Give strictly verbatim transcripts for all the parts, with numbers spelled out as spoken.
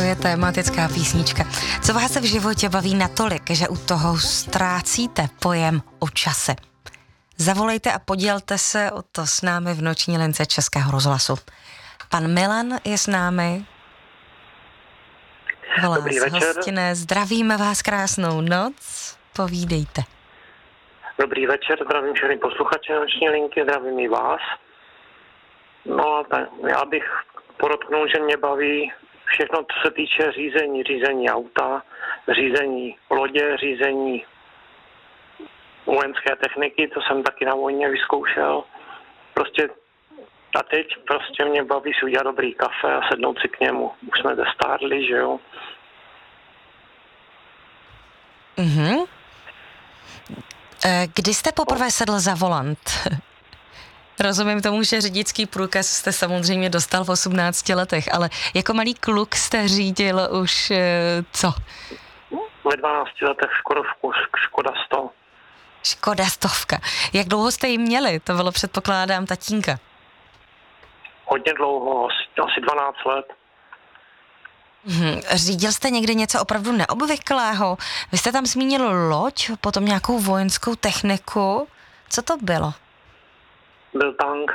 je tematická písnička. Co vás v životě baví natolik, že u toho ztrácíte pojem o čase? Zavolejte a podělte se o to s námi v noční lince Českého rozhlasu. Pan Milan je s námi. Volá Dobrý z večer. hostinné. Zdravíme vás, krásnou noc. Povídejte. Dobrý večer, zdravím všechny posluchače noční linky, zdravím i vás. No a tak, já bych podotknul, že mě baví všechno, co se týče řízení, řízení auta, řízení lodě, řízení vojenské techniky, to jsem taky na vojně vyzkoušel. Prostě a teď prostě mě baví si udělat dobrý kafe a sednout si k němu. Už jsme zestárli, že jo. Mhm. Kdy jste poprvé sedl za volant? Rozumím tomu, že řidičský průkaz jste samozřejmě dostal v osmnácti letech, ale jako malý kluk jste řídil už co? Ve dvanácti letech Škodovku, Škoda sto. Škoda stovka. Jak dlouho jste ji měli? To bylo, předpokládám, tatínka. Hodně dlouho, asi dvanáct let. Hmm. Řídil jste někdy něco opravdu neobvyklého? Vy jste tam zmínil loď, potom nějakou vojenskou techniku. Co to bylo? Byl tank.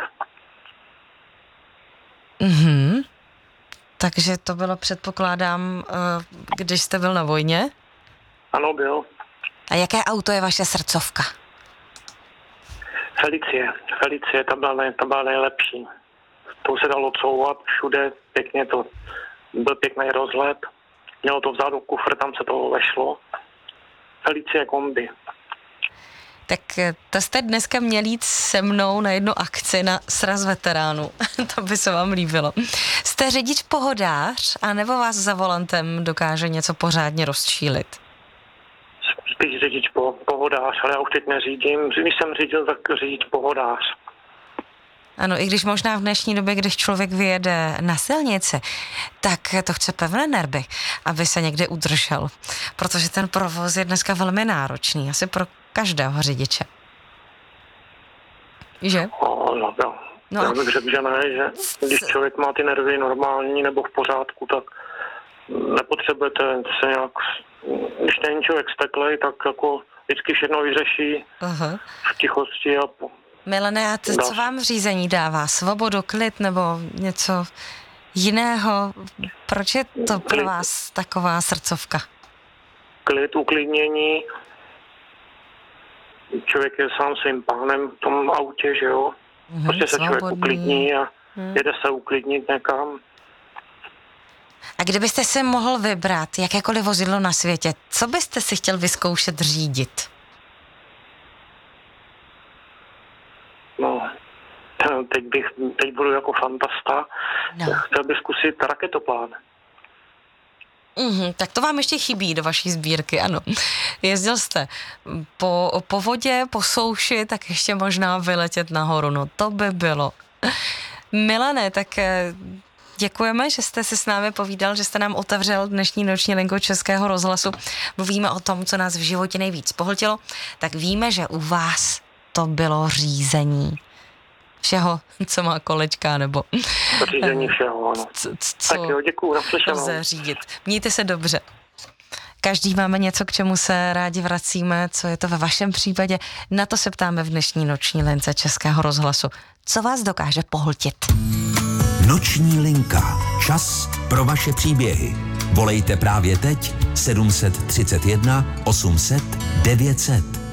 Mhm. Takže to bylo, předpokládám, když jste byl na vojně? Ano, byl. A jaké auto je vaše srdcovka? Felicie. Felicie, ta byla, nej, ta byla nejlepší. To se dalo couvat všude, pěkně to, byl pěkný rozhled. Mělo to vzadu kufr, tam se to vešlo. Felicie kombi. Tak to jste dneska měli jít se mnou na jednu akci na sraz veteránů. To by se vám líbilo. Jste řidič pohodář, anebo vás za volantem dokáže něco pořádně rozčílit? Spíš řidič po, pohodář, ale já už teď neřídím. Když jsem řídil, tak řidič pohodář. Ano, i když možná v dnešní době, když člověk vyjede na silnici, tak to chce pevné nervy, aby se někde udržel. Protože ten provoz je dneska velmi náročný, asi pro každého řidiče. Že? No, no, no. No Já bych řekl, že ne, že když člověk má ty nervy normální nebo v pořádku, tak nepotřebujete se nějak, když není člověk steklej, tak jako vždycky všechno vyřeší uh-huh. v tichosti a po... Milane, a to, co vám řízení dává? Svobodu, klid nebo něco jiného? Proč je to pro klid, vás taková srdcovka? Klid, uklidnění. Člověk je sám svým pánem v tom autě, že jo? Mm-hmm, prostě se svobodný. Člověk uklidní a mm. jede se uklidnit někam. A kdybyste si mohl vybrat jakékoliv vozidlo na světě, co byste si chtěl vyzkoušet řídit? No, teď, bych, teď budu jako fantasta. No. Chtěl bych zkusit raketoplán. Mm, tak to vám ještě chybí do vaší sbírky, ano. Jezdil jste po, po vodě, po souši, tak ještě možná vyletět nahoru, no to by bylo. Milane, tak děkujeme, že jste si s námi povídal, že jste nám otevřel dnešní noční linku Českého rozhlasu. Mluvíme o tom, co nás v životě nejvíc pohltilo, tak víme, že u vás to bylo řízení všeho, co má kolečka, nebo... Řízení všeho, ano. Co, co tak jo, děkuju, naslyšenou. Lze řídit. Mějte se dobře. Každý máme něco, k čemu se rádi vracíme, co je to ve vašem případě. Na to se ptáme v dnešní noční lince Českého rozhlasu. Co vás dokáže pohltit? Noční linka. Čas pro vaše příběhy. Volejte právě teď sedm set třicet jedna osm set devět set.